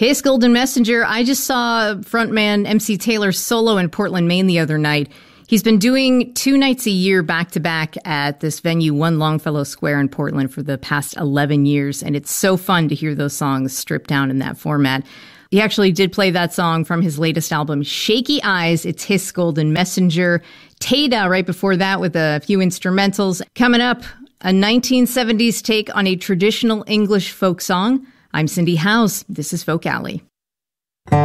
His Golden Messenger. I just saw frontman MC Taylor solo in Portland, Maine the other night. He's been doing 2 nights a year back-to-back at this venue, One Longfellow Square in Portland, for the past 11 years. And it's so fun to hear those songs stripped down in that format. He actually did play that song from his latest album, Shaky Eyes. It's His Golden Messenger. Teda right before that with a few instrumentals. Coming up, a 1970s take on a traditional English folk song. I'm Cindy Howes. This is Folk Alley.